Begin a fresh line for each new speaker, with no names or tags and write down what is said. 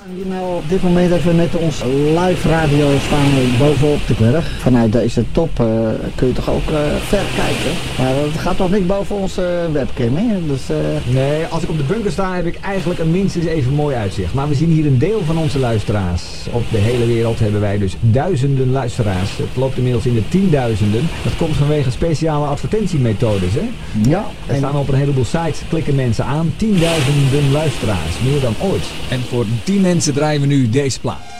Nou, op dit moment even met ons live radio staan we bovenop de berg. Vanuit deze top kun je toch ook ver kijken. Maar het gaat toch niet boven onze webcam, hè? Dus,
Nee, als ik op de bunker sta heb ik eigenlijk een minstens even mooi uitzicht. Maar we zien hier een deel van onze luisteraars. Op de hele wereld hebben wij dus duizenden luisteraars. Het loopt inmiddels in de tienduizenden. Dat komt vanwege speciale advertentiemethodes, hè?
Ja.
Er staan op een heleboel sites, klikken mensen aan. Tienduizenden luisteraars, meer dan ooit.
En voor die mensen draaien we nu deze plaat.